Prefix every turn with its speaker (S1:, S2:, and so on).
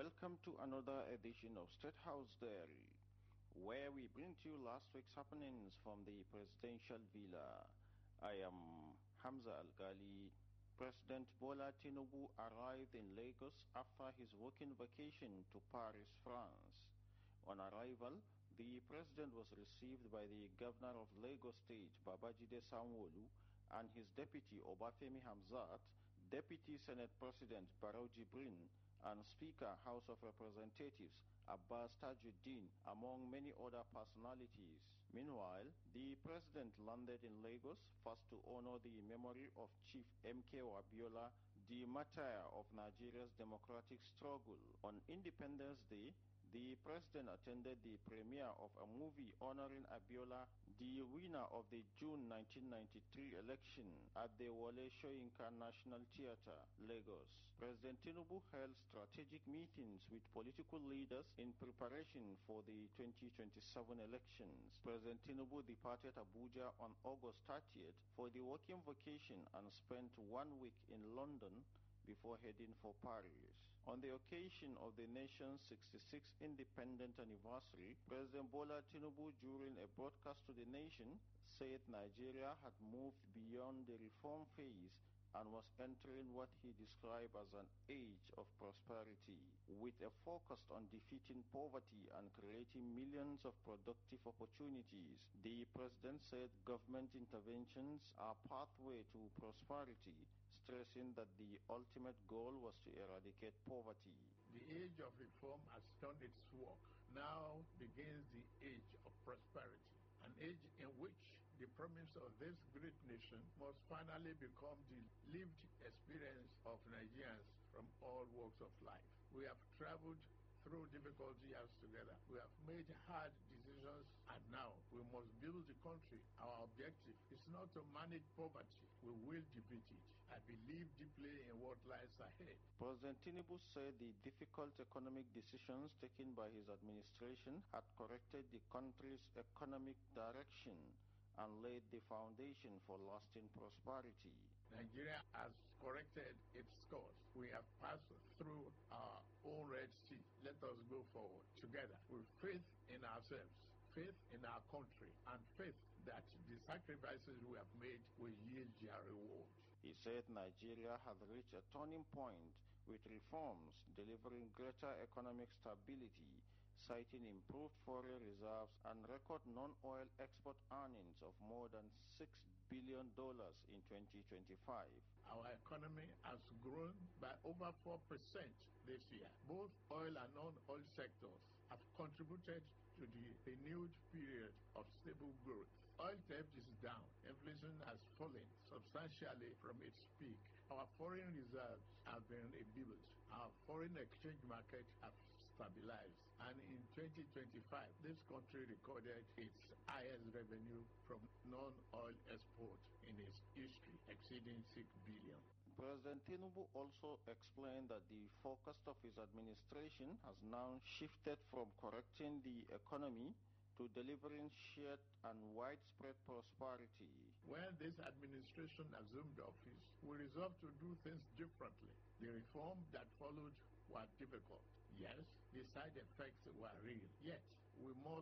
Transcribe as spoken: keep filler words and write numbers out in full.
S1: Welcome to another edition of State House Diary, where we bring to you last week's happenings from the presidential villa. I am Hamza Al-Ghali. President Bola Tinubu arrived in Lagos after his working vacation to Paris, France. On arrival, the president was received by the governor of Lagos State, Babajide Sanwo-Olu, and his deputy Obafemi Hamzat, deputy Senate President Barrow Jibrin, and Speaker House of Representatives Abbas Tajuddin, among many other personalities. Meanwhile, the president landed in Lagos first to honor the memory of Chief M K O Abiola, the martyr of Nigeria's democratic struggle. On Independence Day, the president attended the premiere of a movie honoring Abiola, the winner of the June nineteen ninety-three election, at the Wole Soyinka National Theatre, Lagos. President Tinubu held strategic meetings with political leaders in preparation for the twenty twenty-seven elections. President Tinubu departed Abuja on August thirtieth for the working vacation and spent one week in London before heading for Paris. On the occasion of the nation's sixty-sixth independent anniversary, President Bola Tinubu, during a broadcast to the nation, said Nigeria had moved beyond the reform phase and was entering what he described as an age of prosperity, with a focus on defeating poverty and creating millions of productive opportunities. The president said government interventions are pathway to prosperity, stressing that the ultimate goal was to eradicate poverty.
S2: The age of reform has done its work. Now begins the age of prosperity, an age in which the promise of this great nation must finally become the lived experience of Nigerians from all walks of life. We have traveled through difficult years together. We have made hard decisions, and now we must build the country. Our objective is not to manage poverty. We will defeat it. I believe deeply in what lies ahead.
S1: President Tinubu said the difficult economic decisions taken by his administration had corrected the country's economic direction and laid the foundation for lasting prosperity.
S2: Nigeria has corrected its course. We have passed through our own Red Sea. Let us go forward together with faith in ourselves, faith in our country, and faith that the sacrifices we have made will yield their reward.
S1: He said Nigeria had reached a turning point with reforms delivering greater economic stability, citing improved foreign reserves and record non-oil export earnings of more than six billion dollars in twenty twenty-five.
S2: Our economy has grown by over four percent this year. Both oil and non-oil sectors have contributed to the renewed period of stable growth. Oil theft is down. Inflation has fallen substantially from its peak. Our foreign reserves have been rebuilt. Our foreign exchange market has stabilized. And in twenty twenty-five, this country recorded its highest revenue from non-oil export in its history, exceeding six billion.
S1: President Tinubu also explained that the focus of his administration has now shifted from correcting the economy to delivering shared and widespread prosperity.
S2: When this administration assumed office, we resolved to do things differently. The reform that followed were difficult. Yes, the side effects were real. Yet, we must